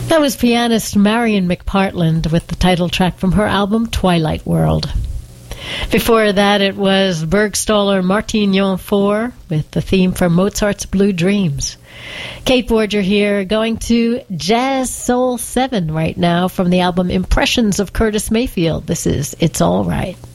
That was pianist Marion McPartland with the title track from her album Twilight World. Before that, it was Bergstaller Martignon 4 with the theme from Mozart's Blue Dreams. Kate Borger here, going to Jazz Soul 7 right now from the album Impressions of Curtis Mayfield. This is It's All Right.